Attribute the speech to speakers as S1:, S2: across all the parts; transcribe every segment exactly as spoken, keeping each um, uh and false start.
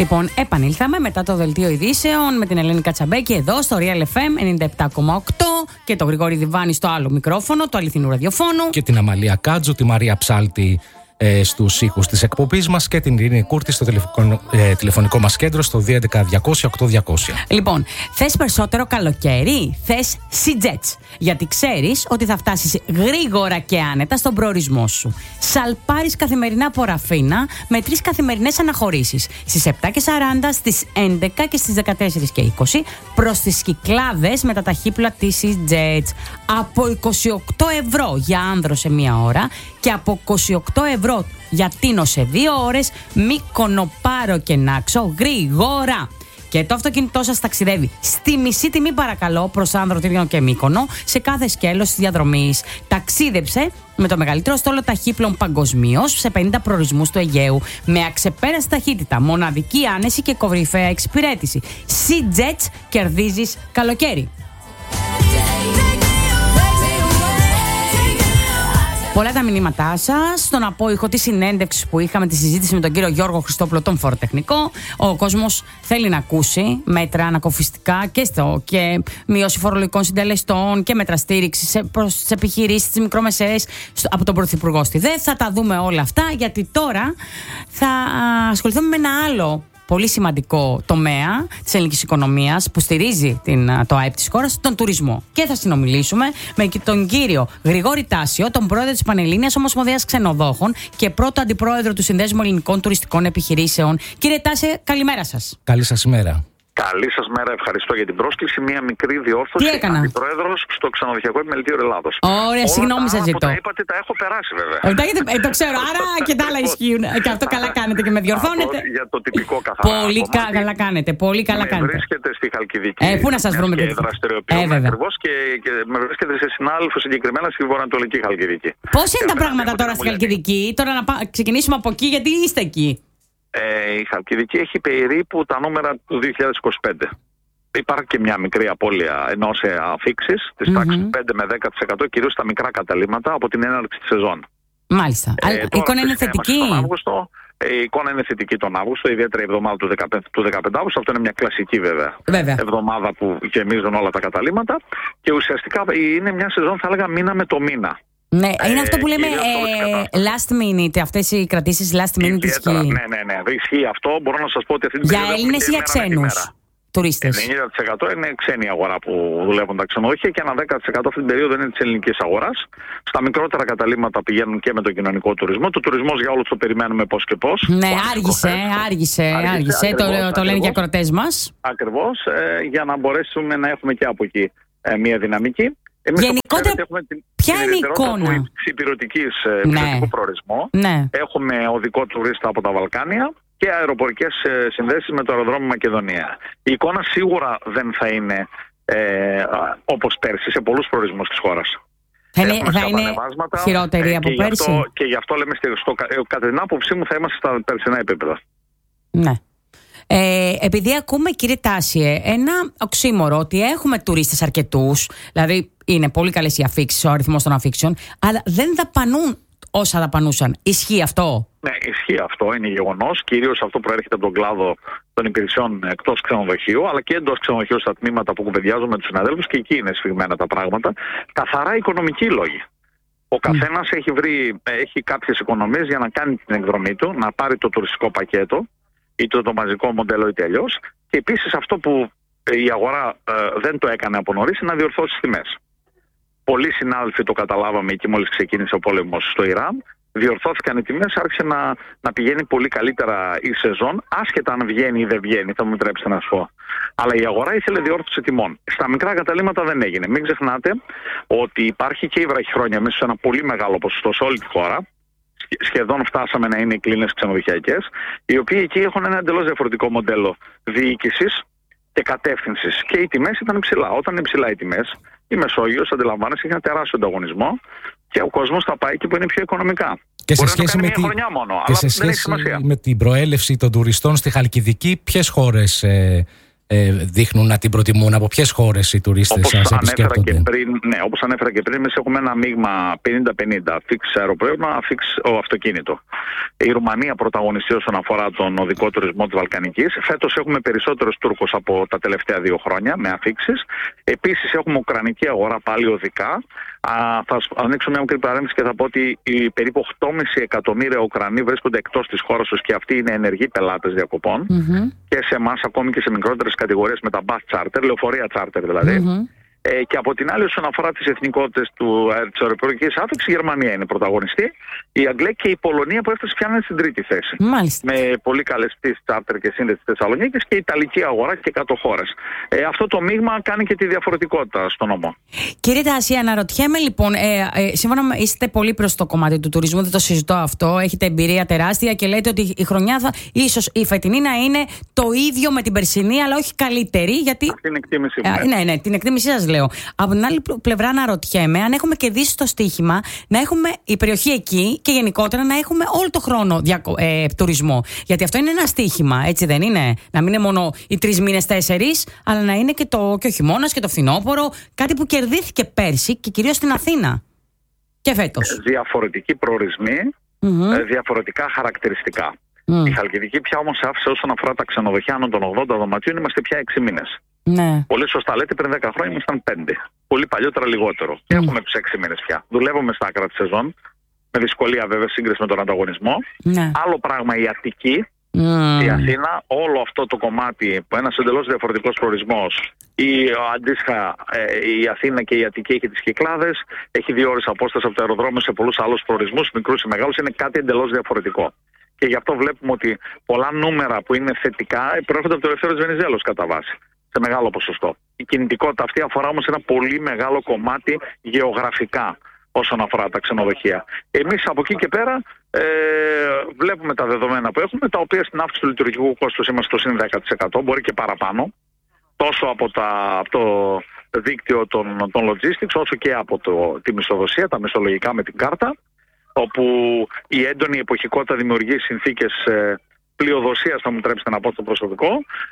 S1: Λοιπόν, επανήλθαμε μετά το δελτίο ειδήσεων με την Ελένη Κατσαμπέκη εδώ στο Real εφ εμ ενενήντα επτά κόμμα οκτώ και τον Γρηγόρη Διβάνη στο άλλο μικρόφωνο του αληθινού ραδιοφώνου.
S2: Και την Αμαλία Κάτζου, τη Μαρία Ψάλτη ε, στους ήχους της εκπομπής μας και την Ειρήνη Κούρτη στο τηλεφωνικό, ε, τηλεφωνικό μας κέντρο στο δύο έντεκα διακόσια οκτώ διακόσια.
S1: Λοιπόν, θες περισσότερο καλοκαίρι? Θες Sea-Jets. Γιατί ξέρεις ότι θα φτάσεις γρήγορα και άνετα στον προορισμό σου. Σαλπάρεις καθημερινά από Ραφίνα με τρεις καθημερινές αναχωρήσεις. Στις επτά και σαράντα, στις έντεκα και στις δεκατέσσερα και είκοσι προς τις Κυκλάδες με τα ταχύπλοα της Sea-Jets. Από είκοσι οκτώ ευρώ για άνδρο σε μία ώρα και από είκοσι οκτώ ευρώ για Τίνο σε δύο ώρες, Μύκονο, Πάρο και Νάξο γρήγορα. Και το αυτοκίνητό σας ταξιδεύει στη μισή τιμή, παρακαλώ, προς Άνδρο, Τύργινο και Μύκονο σε κάθε σκέλος της διαδρομής. Ταξίδεψε με το μεγαλύτερο στόλο ταχύπλων παγκοσμίως σε πενήντα προορισμούς του Αιγαίου με αξεπέραστη ταχύτητα, μοναδική άνεση και κορυφαία εξυπηρέτηση. Sea-Jets, κερδίζεις καλοκαίρι. Πολλά τα μηνύματά σας. Στον απόϊχο τη συνέντευξη που είχαμε, τη συζήτηση με τον κύριο Γιώργο Χριστόπουλο, τον φοροτεχνικό. Ο κόσμος θέλει να ακούσει μέτρα ανακοφιστικά και, στο, και μείωση φορολογικών συντελεστών και μέτρα στήριξη προς τις επιχειρήσεις, τις μικρομεσαίες από τον Πρωθυπουργό στη ΔΕΘ. Θα τα δούμε όλα αυτά, γιατί τώρα θα ασχοληθούμε με ένα άλλο πολύ σημαντικό τομέα της ελληνικής οικονομίας που στηρίζει την, το ΑΕΠ της χώρας, τον τουρισμό. Και θα συνομιλήσουμε με τον κύριο Γρηγόρη Τάσιο, τον πρόεδρο της Πανελλήνιας Ομοσπονδίας Ξενοδόχων και πρώτο αντιπρόεδρο του Συνδέσμου Ελληνικών Τουριστικών Επιχειρήσεων. Κύριε Τάσιο, καλημέρα σας.
S2: Καλή σας ημέρα.
S3: Καλή σας μέρα, ευχαριστώ για την πρόσκληση. Μία μικρή διόρθωση.
S1: Τι έκανα?
S3: Αντιπρόεδρος στο Ξενοδοχειακό Επιμελητήριο Ελλάδος.
S1: Ωραία, συγγνώμη σας ζητώ.
S3: Τα είπατε, τα έχω περάσει βέβαια.
S1: Ε, το ξέρω, άρα και τα άλλα ισχύουν. Και αυτό καλά κάνετε και με διορθώνετε.
S3: Αυτό για το τυπικό καθαρά.
S1: Πολύ κα- καλά κάνετε. Πολύ καλά
S3: με
S1: κάνετε.
S3: Βρίσκεται στη Χαλκιδική.
S1: Ε, πού να σας βρούμε
S3: και
S1: τέτοιο.
S3: δραστηριοποιούμε ε, ακριβώς και, και με βρίσκεται σε συνάδελφο συγκεκριμένα στη βορειοανατολική Χαλκιδική.
S1: Πώς είναι τα πράγματα τώρα στη Χαλκιδική? Τώρα να πα- ξεκινήσουμε από εκεί, γιατί είστε εκεί.
S3: Ε, η Χαλκιδική έχει περίπου τα νούμερα του δύο χιλιάδες είκοσι πέντε. Υπάρχει και μια μικρή απώλεια ενώ σε αφήξεις της mm-hmm. τάξης πέντε με δέκα τοις εκατό, κυρίως στα μικρά καταλύματα από την έναρξη της σεζόν.
S1: Μάλιστα. Ε, η εικόνα είναι θετική.
S3: Τον Αύγουστο, η εικόνα είναι θετική τον Αύγουστο, ιδιαίτερα η εβδομάδα του δεκαπέντε, του δεκαπέντε Αύγουστο. Αυτό είναι μια κλασική βέβαια,
S1: βέβαια
S3: εβδομάδα που γεμίζουν όλα τα καταλύματα. Και ουσιαστικά είναι μια σεζόν, θα έλεγα, μήνα με το μήνα.
S1: Ναι, είναι
S3: ε,
S1: αυτό που λέμε ε, last minute, αυτές οι κρατήσεις last minute ισχύει.
S3: Ναι, ναι, ναι, ισχύει αυτό. Μπορώ να σας πω ότι αυτή την
S1: περίοδο. Για Έλληνες ή για ξένους τουρίστες?
S3: ενενήντα τοις εκατό είναι ξένη αγορά που δουλεύουν τα ξενοδοχεία και ένα δέκα τοις εκατό αυτή την περίοδο είναι της ελληνικής αγοράς. Στα μικρότερα καταλύματα πηγαίνουν και με τον κοινωνικό τουρισμό. Το τουρισμός για όλους το περιμένουμε πώς και πώς.
S1: Ναι, άργησε, άργησε, άργησε, άργησε. Ακριβώς, το, ακριβώς, το λένε και οι ακροατές μας.
S3: Ακριβώς, ε, για να μπορέσουμε να έχουμε και από εκεί ε, μια δυναμική. Εμείς
S1: γενικότερα,
S3: έχουμε την,
S1: ποια
S3: την
S1: είναι η εικόνα
S3: του υπηρετικής ναι. προορισμού.
S1: Ναι.
S3: Έχουμε οδικό τουρίστα από τα Βαλκάνια και αεροπορικές συνδέσεις με το αεροδρόμιο Μακεδονία. Η εικόνα σίγουρα δεν θα είναι ε, όπως πέρσι σε πολλούς προορισμούς της χώρας.
S1: Θα είναι, θα είναι χειρότερη ε, από
S3: και
S1: πέρσι.
S3: Γι αυτό, και γι' αυτό λέμε, στο, κατά την άποψή μου θα είμαστε στα περσινά επίπεδα.
S1: Ναι. Ε, επειδή ακούμε, κύριε Τάσιε, ένα οξύμορο ότι έχουμε τουρίστες αρκετούς, δηλαδή είναι πολύ καλές οι αφήξεις, ο αριθμός των αφήξεων, αλλά δεν δαπανούν όσα δαπανούσαν. Ισχύει αυτό?
S3: Ναι, ισχύει αυτό, είναι γεγονός. Κυρίως αυτό προέρχεται από τον κλάδο των υπηρεσιών εκτός ξενοδοχείου, αλλά και εντός ξενοδοχείου στα τμήματα που κουβεντιάζω με τους συναδέλφους, και εκεί είναι σφιγμένα τα πράγματα. Καθαρά οικονομικοί λόγοι. Ο καθένας mm. έχει βρει, έχει κάποιες οικονομίες για να κάνει την εκδρομή του, να πάρει το τουριστικό πακέτο, είτε το μαζικό μοντέλο είτε αλλιώς. Και επίσης αυτό που η αγορά ε, δεν το έκανε από νωρίς είναι να διορθώσει τις τιμές. Πολλοί συνάδελφοι το καταλάβαμε εκεί μόλις ξεκίνησε ο πόλεμος στο Ιράν. Διορθώθηκαν οι τιμές, άρχισε να, να πηγαίνει πολύ καλύτερα η σεζόν, άσχετα αν βγαίνει ή δεν βγαίνει, θα μου επιτρέψετε να σας πω. Αλλά η αγορά ήθελε διόρθωση τιμών. Στα μικρά καταλύματα δεν έγινε. Μην ξεχνάτε ότι υπάρχει και η βραχυχρόνια μέσα σε ένα πολύ μεγάλο ποσοστό σε όλη τη χώρα. Σχεδόν φτάσαμε να είναι οι κλίνες ξενοδοχειακές, οι οποίοι εκεί έχουν ένα εντελώς διαφορετικό μοντέλο διοίκησης και κατεύθυνσης. Και οι τιμές ήταν ψηλά. Όταν είναι ψηλά οι τιμές, η Μεσόγειος, αντιλαμβάνεσαι, έχει ένα τεράστιο ανταγωνισμό και ο κόσμος θα πάει εκεί που είναι πιο οικονομικά.
S2: Και σε σχέση, με, τη...
S3: μόνο,
S2: και σε σχέση με την προέλευση των τουριστών στη Χαλκιδική, ποιες χώρες ε, ε, δείχνουν να την προτιμούν? Από ποιες χώρες οι τουρίστες σας επισκέπτονται?
S3: Και πριν, ναι, όπως ανέφερα και πριν, εμείς έχουμε ένα μείγμα πενήντα πενήντα, φίξ αεροπλέον, φίξ αυτοκίνητο. Η Ρουμανία πρωταγωνιστεί όσον αφορά τον οδικό τουρισμό της Βαλκανικής. Φέτος έχουμε περισσότερους Τούρκους από τα τελευταία δύο χρόνια με αφίξεις. Επίσης έχουμε ουκρανική αγορά πάλι οδικά. Α, θα ανοίξω μια μικρή παρένθεση και θα πω ότι οι περίπου οκτώ κόμμα πέντε εκατομμύρια Ουκρανοί βρίσκονται εκτός της χώρας τους και αυτοί είναι ενεργοί πελάτες διακοπών. Mm-hmm. Και σε εμάς, ακόμη και σε μικρότερες κατηγορίες με τα bus charter, λεωφορεία charter δηλαδή. Mm-hmm. Ε, και από την άλλη, όσον αφορά τις εθνικότητες της αεροπορικής άφηξης, η Γερμανία είναι πρωταγωνιστή, η Αγγλία και η Πολωνία που έφτασε πια στην τρίτη θέση.
S1: Μάλιστα. Με
S3: πολύ καλές πτήσεις τσάρτερ και σύνδεση της Θεσσαλονίκης και η Ιταλική αγορά και κάτω χώρες. Ε, αυτό το μείγμα κάνει και τη διαφορετικότητα στον νόμο.
S1: Κύριε Τάση, αναρωτιέμαι λοιπόν, ε, ε, σύμφωνα με, είστε πολύ προς το κομμάτι του τουρισμού, δεν το συζητώ αυτό, έχετε εμπειρία τεράστια και λέτε ότι η χρονιά θα, ίσως η φετινή να είναι το ίδιο με την περσινή, αλλά όχι καλύτερη. Γιατί...
S3: Αυτή είναι η εκτίμηση μου.
S1: Ε, ναι, ναι, την εκτίμησή σας λέω. Από την άλλη πλευρά, αναρωτιέμαι αν έχουμε κερδίσει το στοίχημα να έχουμε η περιοχή εκεί και γενικότερα να έχουμε όλο το χρόνο διακο... ε, τουρισμό. Γιατί αυτό είναι ένα στοίχημα, έτσι δεν είναι? Να μην είναι μόνο οι τρεις μήνες, τέσσερις, αλλά να είναι και, το... και ο χειμώνας και το φθινόπωρο. Κάτι που κερδίθηκε πέρσι και κυρίως στην Αθήνα. Και φέτος.
S3: Διαφορετικοί προορισμοί, mm-hmm. διαφορετικά χαρακτηριστικά. Mm. Η Χαλκιδική πια όμως άφησε όσον αφορά τα ξενοδοχεία άνω των ογδόντα δωματίων, είμαστε πια έξι μήνες. Ναι. Πολύ σωστά λέτε, πριν δέκα χρόνια ήμασταν πέντε. Πολύ παλιότερα λιγότερο. Και mm. έχουμε τους έξι μήνες πια. Δουλεύουμε στα άκρα της σεζόν. Με δυσκολία βέβαια σύγκριση με τον ανταγωνισμό. Ναι. Άλλο πράγμα η Αττική, mm. η Αθήνα, όλο αυτό το κομμάτι που ένας εντελώς διαφορετικός προορισμός. Η, αντίστοιχα η Αθήνα και η Αττική έχει τις Κυκλάδες, έχει δύο ώρες απόσταση από το αεροδρόμιο σε πολλούς άλλους προορισμούς, μικρούς ή μεγάλους, είναι κάτι εντελώς διαφορετικό. Και γι' αυτό βλέπουμε ότι πολλά νούμερα που είναι θετικά προέρχονται από το Ελευθέριος Βενιζέλος κατά βάση. Σε μεγάλο ποσοστό. Η κινητικότητα αυτή αφορά όμως ένα πολύ μεγάλο κομμάτι γεωγραφικά όσον αφορά τα ξενοδοχεία. Εμείς από εκεί και πέρα ε, βλέπουμε τα δεδομένα που έχουμε, τα οποία στην αύξηση του λειτουργικού κόστους είμαστε στο συν δέκα τοις εκατό, μπορεί και παραπάνω, τόσο από, τα, από το δίκτυο των, των logistics, όσο και από το, τη μισθοδοσία, τα μισθολογικά με την κάρτα, όπου η έντονη εποχικότητα δημιουργεί συνθήκες ε, πλειοδοσίας, θα μου τρέψετε να πω στο προσωπικό,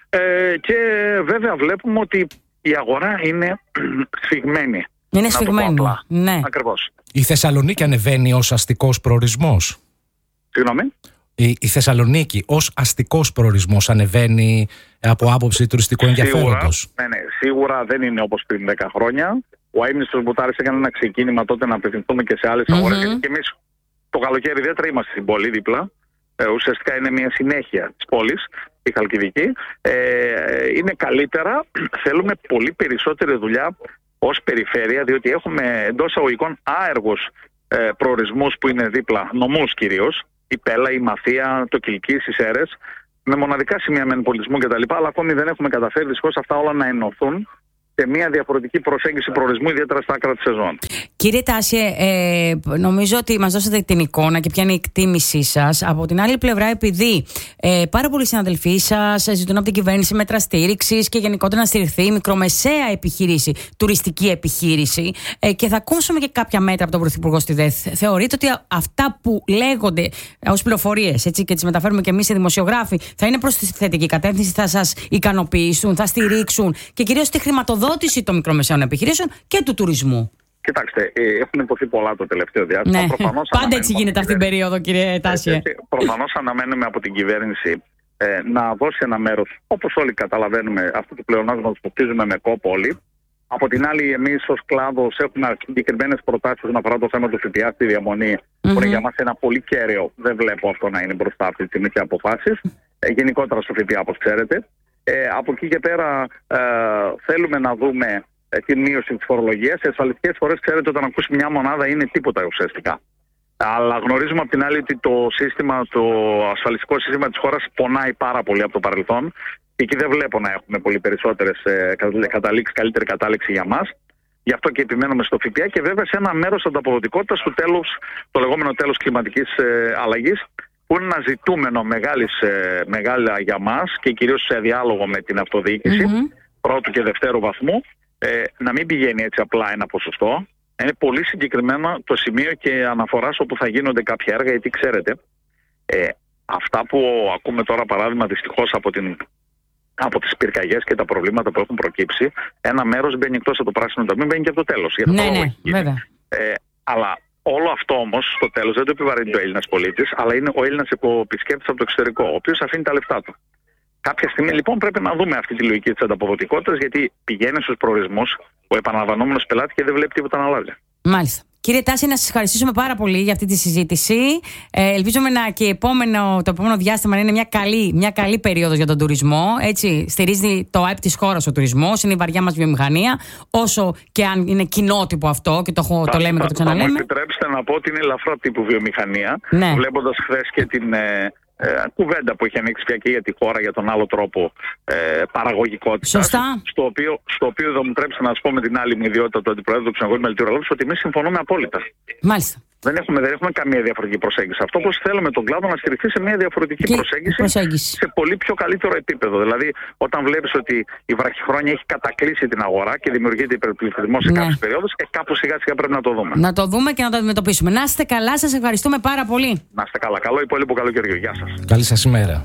S3: ε, και βέβαια βλέπουμε ότι η αγορά είναι σφιγμένη.
S1: Είναι σφιγμένη, ναι.
S3: Ακριβώς.
S2: Η Θεσσαλονίκη ανεβαίνει ως αστικός προορισμός.
S3: Συγγνώμη.
S2: Η, η Θεσσαλονίκη ως αστικός προορισμός ανεβαίνει από άποψη τουριστικού ενδιαφέροντος?
S3: Ναι, ναι, σίγουρα δεν είναι όπως πριν δέκα χρόνια. Ο Αείμνηστος Μπουτάρης έκανε ένα ξεκίνημα τότε να απευθυνθούμε και σε άλλες mm-hmm. αγορές. Γιατί και εμείς το καλοκαίρι ιδιαίτερα είμαστε στην πόλη δίπλα. Ε, ουσιαστικά είναι μια συνέχεια της πόλης, η Χαλκιδική. Ε, είναι καλύτερα. Θέλουμε πολύ περισσότερη δουλειά ως περιφέρεια, διότι έχουμε εντός αγωγικών άεργους ε, προορισμούς που είναι δίπλα, νομούς κυρίως, η Πέλα, η Μαθία, το Κιλκής, οι Σέρρες, με μοναδικά σημεία μεν πολιτισμού κτλ. Αλλά ακόμη δεν έχουμε καταφέρει δυστυχώς αυτά όλα να ενωθούν σε μια διαφορετική προσέγγιση προορισμού, ιδιαίτερα στα άκρα της σεζόν.
S1: Κύριε Τάση, ε, νομίζω ότι μας δώσατε την εικόνα και ποια είναι η εκτίμησή σας. Από την άλλη πλευρά, επειδή ε, πάρα πολλοί συναδελφοί σας ζητούν από την κυβέρνηση μέτρα στήριξης και γενικότερα να στηριχθεί η μικρομεσαία επιχείρηση, τουριστική επιχείρηση, ε, και θα ακούσουμε και κάποια μέτρα από τον Πρωθυπουργό στη ΔΕΘ. Θεωρείτε ότι αυτά που λέγονται ως πληροφορίες και τις μεταφέρουμε και εμείς οι δημοσιογράφοι θα είναι προς τη θετική κατεύθυνση, θα σας ικανοποιήσουν, θα στηρίξουν και κυρίως τη χρηματοδότηση των μικρομεσαίων επιχειρήσεων και του τουρισμού?
S3: Κοιτάξτε, έχουν υποθεί πολλά το τελευταίο διάστημα.
S1: Ναι. Πάντα έτσι γίνεται αυτή την περίοδο, κύριε Τάση.
S3: Προφανώς αναμένουμε από την κυβέρνηση ε, να δώσει ένα μέρος, όπως όλοι καταλαβαίνουμε, αυτό το πλεονάσμα που χτίζουμε με κόπο όλοι. Από την άλλη, εμείς ως κλάδος έχουμε συγκεκριμένες προτάσεις όσον αφορά το θέμα του ΦΠΑ στη διαμονή, mm-hmm. που είναι για μας ένα πολύ κέραιο. Δεν βλέπω αυτό να είναι μπροστά αυτή τη στιγμή και αποφάσεις. Ε, γενικότερα στο ΦΠΑ, όπως ξέρετε. Ε, από εκεί και πέρα ε, θέλουμε να δούμε ε, την μείωση της φορολογίας. Σε ασφαλιστικές φορές, ξέρετε, όταν ακούσει μια μονάδα είναι τίποτα ουσιαστικά. Αλλά γνωρίζουμε από την άλλη ότι το σύστημα, το ασφαλιστικό σύστημα της χώρας πονάει πάρα πολύ από το παρελθόν. Και εκεί δεν βλέπω να έχουμε πολύ περισσότερες ε, καταλήξεις, καλύτερη κατάληξη για μας. Γι' αυτό και επιμένουμε στο ΦΠΑ και βέβαια σε ένα μέρος ανταποδοτικότητας του τέλους, το λεγόμενο τέλος κλιματικής ε, αλλαγής, που είναι ένα ζητούμενο μεγάλης, ε, μεγάλα για μας και κυρίως σε διάλογο με την αυτοδιοίκηση mm-hmm. πρώτου και δευτέρου βαθμού, ε, να μην πηγαίνει έτσι απλά ένα ποσοστό. Είναι πολύ συγκεκριμένο το σημείο και αναφοράς όπου θα γίνονται κάποια έργα, γιατί ξέρετε, ε, αυτά που ακούμε τώρα παράδειγμα δυστυχώς από την από τις πυρκαγιές και τα προβλήματα που έχουν προκύψει, ένα μέρος μπαίνει εκτός από το πράσινο ταμείο, μπαίνει και από το τέλος.
S1: Ναι, ναι, βέβαια.
S3: Ε, αλλά όλο αυτό όμως στο τέλος δεν το επιβαρύνει το Έλληνας πολίτης, αλλά είναι ο Έλληνας επισκέπτης από το εξωτερικό, ο οποίος αφήνει τα λεφτά του. Κάποια στιγμή λοιπόν πρέπει να δούμε αυτή τη λογική της ανταποδοτικότητας, γιατί πηγαίνει στους προορισμούς ο επαναλαμβανόμενος πελάτης και δεν βλέπει τίποτα να αλλάζει.
S1: Μάλιστα. Κύριε Τάση, να σας ευχαριστήσουμε πάρα πολύ για αυτή τη συζήτηση. Ε, ελπίζουμε να και επόμενο, το επόμενο διάστημα να είναι μια καλή, μια καλή περίοδος για τον τουρισμό. Έτσι, στηρίζει το ΑΕΠ της χώρας ο τουρισμός, είναι η βαριά μας βιομηχανία. Όσο και αν είναι κοινότυπο αυτό, και το, θα, το λέμε θα, και το ξαναλέμε.
S3: Θα μου επιτρέψετε να πω ότι είναι ελαφρά τύπου βιομηχανία. Ναι. Βλέποντας χθες και την. Ε, Ε, κουβέντα που έχει ανοίξει πια και για τη χώρα για τον άλλο τρόπο ε, παραγωγικότητας.
S1: Σωστά.
S3: Στο οποίο, στο οποίο θα μου τρέψει να σας πω με την άλλη μου ιδιότητα του Αντιπροέδρου του Ξεναγωγείου Μελετήρου Ελλάδος ότι εμείς συμφωνούμε απόλυτα.
S1: Μάλιστα.
S3: Δεν έχουμε, δεν έχουμε καμία διαφορετική προσέγγιση. Αυτό πως θέλουμε τον κλάδο να στηριχθεί σε μια διαφορετική και προσέγγιση,
S1: προσέγγιση
S3: σε πολύ πιο καλύτερο επίπεδο. Δηλαδή, όταν βλέπεις ότι η βραχυχρόνια έχει κατακλείσει την αγορά και δημιουργείται υπερπληθυσμός σε ναι. κάποιες περιόδους, ε, κάπου σιγά σιγά πρέπει να το δούμε.
S1: Να το δούμε και να το αντιμετωπίσουμε. Να είστε καλά, σας ευχαριστούμε πάρα πολύ.
S3: Να είστε καλά. Καλό υπόλοιπο καλοκαιριό. Γεια σας.
S2: Καλή σας ημέρα.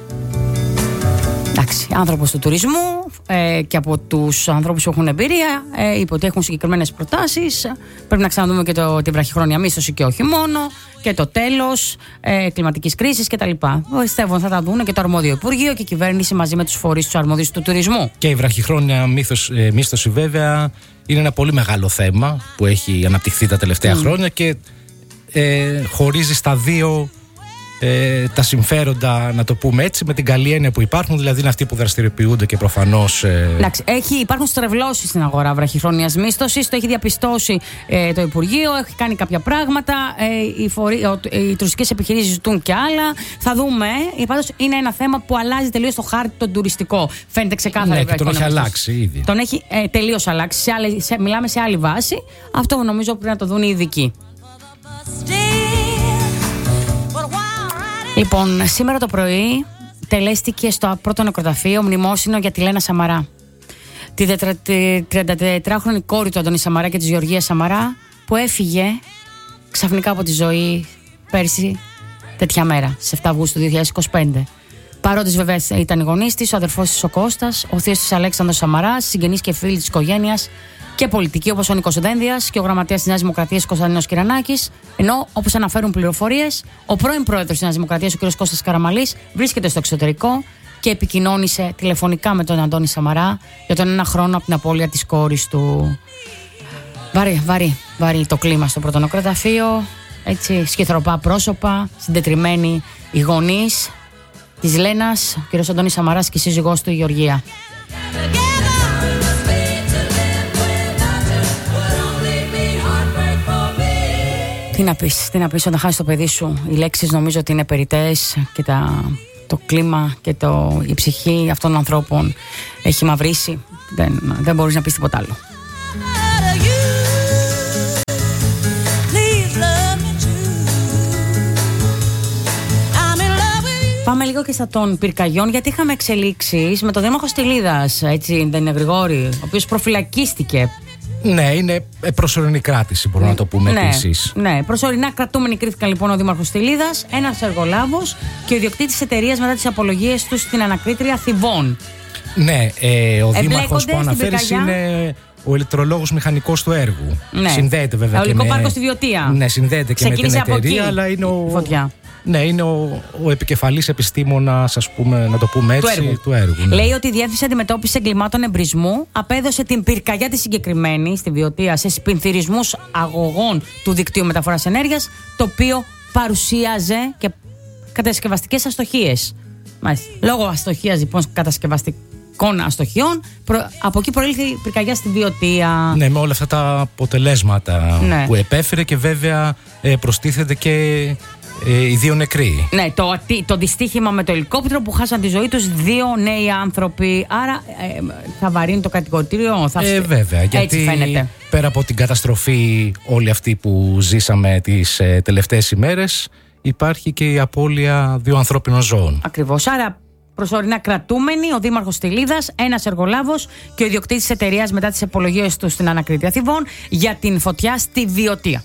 S1: Εντάξει, άνθρωπος του τουρισμού ε, και από τους ανθρώπους που έχουν εμπειρία ε, είπε ότι έχουν συγκεκριμένες προτάσεις. Πρέπει να ξαναδούμε και το, την βραχυχρόνια μίσθωση και όχι μόνο, και το τέλος ε, κλιματικής κρίσης κτλ. Πιστεύω θα τα δουν και το αρμόδιο Υπουργείο και η κυβέρνηση μαζί με τους φορείς τους αρμόδιους του τουρισμού.
S2: Και η βραχυχρόνια μύθος, ε, μίσθωση βέβαια είναι ένα πολύ μεγάλο θέμα που έχει αναπτυχθεί τα τελευταία mm. χρόνια και ε, χωρίζει στα δύο Ε, τα συμφέροντα, να το πούμε έτσι, με την καλή έννοια που υπάρχουν, δηλαδή είναι αυτοί που δραστηριοποιούνται και προφανώς. Ε...
S1: Εντάξει, έχει, υπάρχουν στρεβλώσεις στην αγορά βραχυχρόνιας μίσθωσης, το έχει διαπιστώσει ε, το Υπουργείο, έχει κάνει κάποια πράγματα. Ε, οι, φορεί, ο, οι τουριστικές επιχειρήσεις ζητούν και άλλα. Θα δούμε. Ε, πάντως είναι ένα θέμα που αλλάζει τελείως το χάρτη τον τουριστικό. Φαίνεται ξεκάθαρα.
S2: Ναι, και τον έχει αλλάξει ήδη.
S1: Τον έχει ε, τελείως αλλάξει. Σε άλλη, σε, μιλάμε σε άλλη βάση. Αυτό νομίζω πρέπει να το δουν οι ειδικοί. Λοιπόν, σήμερα το πρωί τελέστηκε στο πρώτο νεκροταφείο μνημόσυνο για τη Λένα Σαμαρά. Τη τριαντατετράχρονη κόρη του Αντώνη Σαμαρά και της Γεωργίας Σαμαρά, που έφυγε ξαφνικά από τη ζωή πέρσι τέτοια μέρα, σε επτά Αυγούστου δύο χιλιάδες είκοσι πέντε. Παρόντες βέβαια ήταν οι γονείς της, ο αδερφός της ο Κώστας, ο θείος της Αλέξανδρος Σαμαράς, συγγενείς και φίλοι της οικογένειας και πολιτικοί όπως ο Νίκος Δένδιας και ο γραμματέας της Νέας Δημοκρατίας Κωνσταντίνος Κυρανάκης, ενώ όπως αναφέρουν πληροφορίες, ο πρώην πρόεδρος της Νέας Δημοκρατίας ο κ. Κώστας Καραμαλής βρίσκεται στο εξωτερικό και επικοινώνησε τηλεφωνικά με τον Αντώνη Σαμαρά για τον ένα χρόνο από την απώλεια της κόρης του. Βαρύ, βαρύ, βαρύ το κλίμα στο πρώτο νεκροταφείο, έτσι, σκυθροπά πρόσωπα, συντετριμμένοι οι γονείς της Λένας, ο κ. Αντώνης Σαμαράς και η σύζυγός του η Γεωργία. Τι να πεις, τι να πεις όταν χάσεις το παιδί σου. Οι λέξεις νομίζω ότι είναι περιττές και τα, το κλίμα και το, η ψυχή αυτών των ανθρώπων έχει μαυρίσει. Δεν, δεν μπορείς να πεις τίποτα άλλο. Πάμε λίγο και στα των πυρκαγιών, γιατί είχαμε εξελίξεις με τον δήμαρχο Στυλίδας, έτσι δεν είναι, Γρηγόρη, ο οποίος προφυλακίστηκε.
S2: Ναι, είναι προσωρινή κράτηση, μπορούμε ναι, να το πούμε
S1: ναι,
S2: επίσης.
S1: Ναι, προσωρινά κρατούμενοι κρίθηκαν λοιπόν ο δήμαρχος Στυλίδας, ένας εργολάβος και ο ιδιοκτήτης εταιρείας μετά τις απολογίες του στην ανακρίτρια Θηβών.
S2: Ναι, ε, ο δήμαρχος που αναφέρεις είναι ο ηλεκτρολόγος μηχανικός του έργου. Ναι. Συνδέεται βέβαια.
S1: Ολικό
S2: και με...
S1: πάρκο στη Βιωτία.
S2: Ναι, συνδέεται και
S1: ξεκίνησε
S2: με την εταιρεία, αλλά είναι ο.
S1: Φωτιά.
S2: Ναι, είναι ο, ο επικεφαλής επιστήμονας, ας πούμε, να το πούμε έτσι,
S1: του έργου.
S2: Του έργου ναι.
S1: Λέει ότι η Διεύθυνση Αντιμετώπισης Εγκλημάτων Εμπρισμού απέδωσε την πυρκαγιά τη συγκεκριμένη στη Βιωτία σε σπινθυρισμούς αγωγών του δικτύου μεταφοράς ενέργειας, το οποίο παρουσίαζε και κατασκευαστικές αστοχίες. Μάλιστα. Λόγω αστοχίας λοιπόν κατασκευαστικών αστοχιών, προ... από εκεί προήλθε η πυρκαγιά στη Βιωτία. Ναι,
S2: με όλα αυτά τα αποτελέσματα ναι. που επέφερε και βέβαια προστίθεται και. Ε, οι δύο νεκροί.
S1: Ναι, το, το δυστύχημα με το ελικόπτερο που χάσαν τη ζωή τους δύο νέοι άνθρωποι. Άρα ε, θα βαρύνει το κατηγορητήριο. Θα...
S2: Ε, βέβαια,
S1: έτσι
S2: γιατί
S1: φαίνεται.
S2: Πέρα από την καταστροφή όλη αυτή που ζήσαμε τις ε, τελευταίες ημέρες, υπάρχει και η απώλεια δύο ανθρώπινων ζώων.
S1: Ακριβώς. Άρα προσωρινά κρατούμενοι ο δήμαρχος Στυλίδας, ένας εργολάβος και ο ιδιοκτήτης της εταιρείας μετά τις απολογίες του στην ανακρίτρια Θηβών για την φωτιά στη Βιωτία.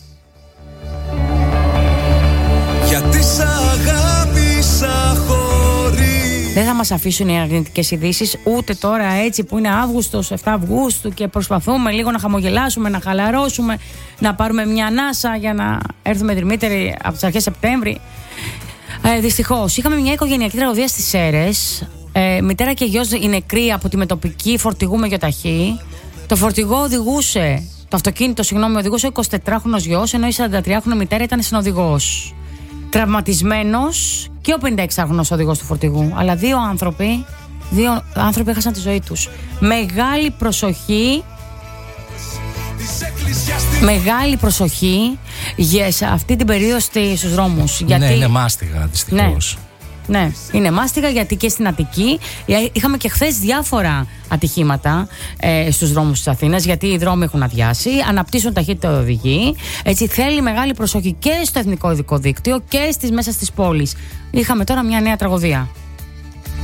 S4: Γιατί σ' αγάπησα χωρίς
S1: Δεν θα μας αφήσουν οι αρνητικές ειδήσεις, ούτε τώρα έτσι που είναι Αύγουστος, επτά Αυγούστου και προσπαθούμε λίγο να χαμογελάσουμε, να χαλαρώσουμε, να πάρουμε μια ανάσα για να έρθουμε δρυμύτεροι από τις αρχές Σεπτέμβρη. Ε, δυστυχώς, είχαμε μια οικογενειακή τραγωδία στις Σέρρες. Ε, μητέρα και γιος είναι νεκροί από τη μετοπική φορτηγού με γεωταχή. Το φορτηγό οδηγούσε, το αυτοκίνητο, συγγνώμη, οδηγούσε ο εικοσιτετράχρονος γιος, ενώ η σαραντατριάχρονη μητέρα ήταν συνοδηγός. Τραυματισμένος και ο πενηνταεξάχρονος οδηγός του φορτηγού. Αλλά δύο άνθρωποι, δύο άνθρωποι έχασαν τη ζωή τους. Μεγάλη προσοχή. Μεγάλη προσοχή για σε αυτή την περίοδο στους δρόμους. Γιατί...
S2: Ναι, είναι μάστιγα δυστυχώς.
S1: Ναι. Ναι, είναι μάστιγα γιατί και στην Αττική είχαμε και χθες διάφορα ατυχήματα ε, στους δρόμους της Αθήνας, γιατί οι δρόμοι έχουν αδειάσει, αναπτύσσουν ταχύτητα οδηγοί. Έτσι θέλει μεγάλη προσοχή και στο εθνικό ειδικό δίκτυο και στις μέσα στις πόλεις. Είχαμε τώρα μια νέα τραγωδία.